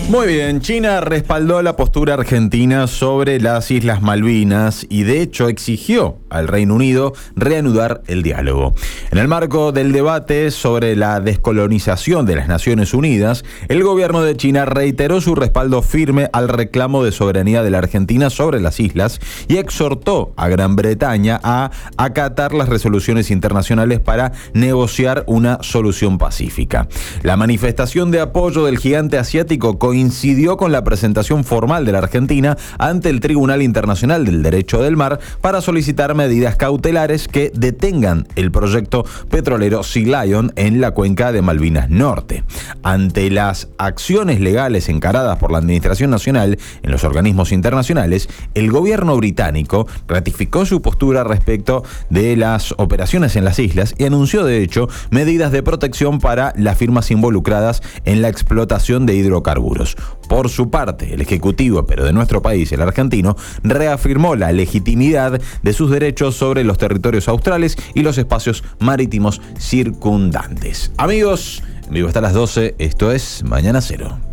Muy bien, China respaldó la postura argentina sobre las Islas Malvinas y de hecho exigió al Reino Unido reanudar el diálogo. En el marco del debate sobre la descolonización de las Naciones Unidas, el gobierno de China reiteró su respaldo firme al reclamo de soberanía de la Argentina sobre las islas y exhortó a Gran Bretaña a acatar las resoluciones internacionales para negociar una solución pacífica. La manifestación de apoyo del gigante asiático coincidió con la presentación formal de la Argentina ante el Tribunal Internacional del Derecho del Mar para solicitar medidas cautelares que detengan el proyecto petrolero Sea Lion en la cuenca de Malvinas Norte. Ante las acciones legales encaradas por la Administración Nacional en los organismos internacionales, el gobierno británico ratificó su postura respecto de las operaciones en las islas y anunció de hecho medidas de protección para las firmas involucradas en la explotación de hidrocarburos. Por su parte, el Ejecutivo, pero de nuestro país, el argentino, reafirmó la legitimidad de sus derechos sobre los territorios australes y los espacios marítimos circundantes. Amigos, en vivo hasta las 12, esto es Mañana Cero.